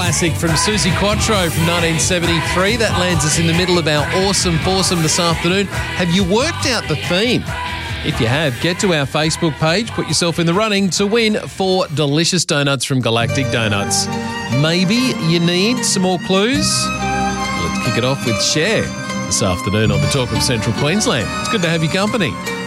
classic from Susie Quattro from 1973. That lands us in the middle of our awesome foursome this afternoon. Have you worked out the theme? If you have, get to our Facebook page, put yourself in the running to win 4 delicious donuts from Galactic Donuts. Maybe you need some more clues? Let's kick it off with Cher this afternoon on the Talk of Central Queensland. It's good to have your company.